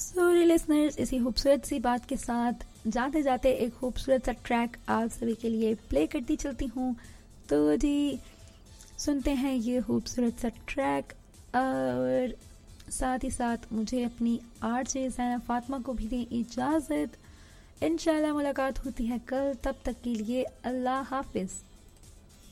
Sorry listeners, इसी खूबसूरत सी बात के साथ जाते जाते एक खूबसूरत सा ट्रैक आप सभी के लिए प्ले करती चलती हूँ। तो जी सुनते हैं ये खूबसूरत सा ट्रैक, और साथ ही साथ मुझे अपनी आरजे ज़ैनब फातिमा को भी दें इजाज़त। इंशाल्लाह मुलाकात होती है कल, तब तक के लिए अल्लाह हाफिज़।